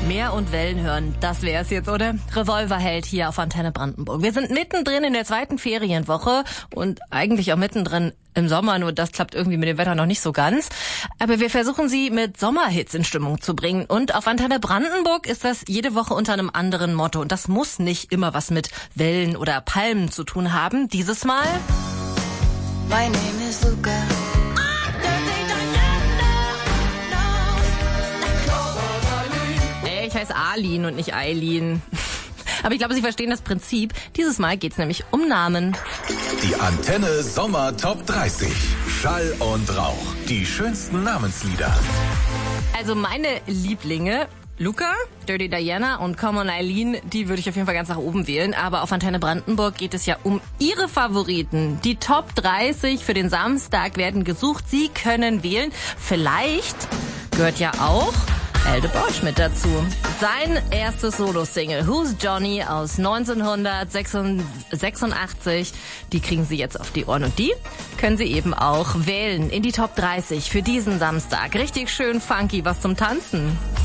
Meer und Wellen hören, das wär's jetzt, oder? Revolverheld hier auf Antenne Brandenburg. Wir sind mittendrin in der zweiten Ferienwoche und eigentlich auch mittendrin im Sommer, nur das klappt irgendwie mit dem Wetter noch nicht so ganz. Aber wir versuchen Sie mit Sommerhits in Stimmung zu bringen. Und auf Antenne Brandenburg ist das jede Woche unter einem anderen Motto. Und das muss nicht immer was mit Wellen oder Palmen zu tun haben. Dieses Mal... My name is Luca. Ich heiße Arlene und nicht Eileen. Aber ich glaube, Sie verstehen das Prinzip. Dieses Mal geht's nämlich um Namen. Die Antenne Sommer Top 30. Schall und Rauch. Die schönsten Namenslieder. Also meine Lieblinge, Luca, Dirty Diana und Common Eileen, die würde ich auf jeden Fall ganz nach oben wählen. Aber auf Antenne Brandenburg geht es ja um Ihre Favoriten. Die Top 30 für den Samstag werden gesucht. Sie können wählen. Vielleicht gehört ja auch Elde Bosch mit dazu. Sein erstes Solo-Single, Who's Johnny, aus 1986, die kriegen Sie jetzt auf die Ohren. Und die können Sie eben auch wählen in die Top 30 für diesen Samstag. Richtig schön funky, was zum Tanzen.